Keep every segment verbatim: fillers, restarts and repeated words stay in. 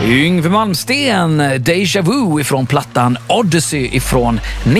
Yngwie Malmsteen, Deja Vu ifrån plattan Odyssey ifrån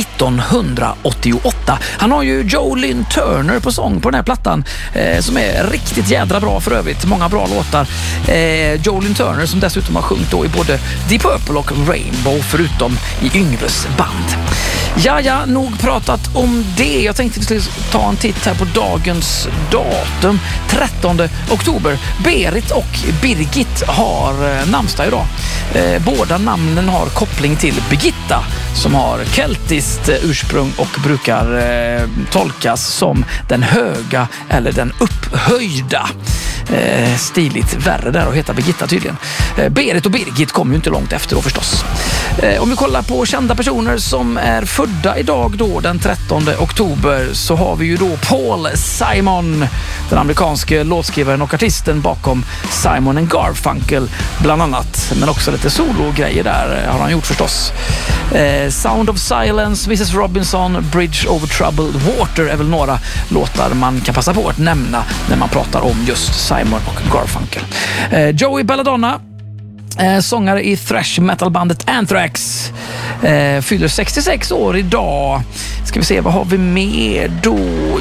nittonhundraåttioåtta. Han har ju Joe Lynn Turner på sång på den här plattan eh, som är riktigt jädra bra för övrigt. Många bra låtar. Eh, Joe Lynn Turner som dessutom har sjungit då i både Deep Purple och Rainbow förutom i Yngves band. Ja, ja, nog pratat om det. Jag tänkte att vi skulle ta en titt här på dagens datum. trettonde oktober. Berit och Birgit har namnsdag idag. Eh, båda namnen har koppling till Birgitta som har keltiskt ursprung och brukar eh, tolkas som den höga eller den upphöjda. Eh, stiligt värre där att heta Birgitta tydligen. Eh, Berit och Birgit kom ju inte långt efter då förstås. Eh, om vi kollar på kända personer som är födda idag då den trettonde oktober så har vi ju då Paul Simon, den amerikanske låtskrivaren och artisten bakom Simon and Garfunkel bland annat, men också lite sologrejer där har han gjort förstås. Eh, Sound of Silence, missus Robinson, Bridge over Troubled Water är väl några låtar man kan passa på att nämna när man pratar om just Simon och Garfunkel. Eh, Joey Belladonna, eh, sångare i thrash metalbandet Anthrax, eh, fyller sextiosex år idag. Ska vi se, vad har vi mer då?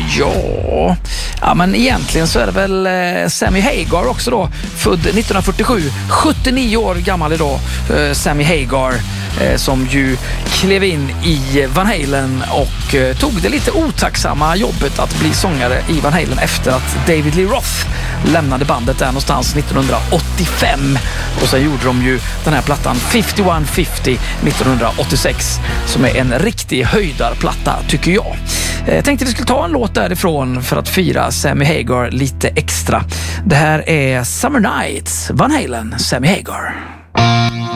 Ja, ja men egentligen så är det väl eh, Sammy Hagar också då, född nittonhundrafyrtiosju, sjuttionio år gammal idag. Eh, Sammy Hagar eh, som ju klev in i Van Halen och eh, tog det lite otacksamma jobbet att bli sångare i Van Halen efter att David Lee Roth lämnade bandet där någonstans nittonhundraåttiofem, och sen gjorde de ju den här plattan femtioett femtio nittonhundraåttiosex som är en riktig höjdarplatta tycker jag. Jag tänkte vi skulle ta en låt därifrån för att fira Sammy Hagar lite extra. Det här är Summer Nights, Van Halen, Sammy Hagar.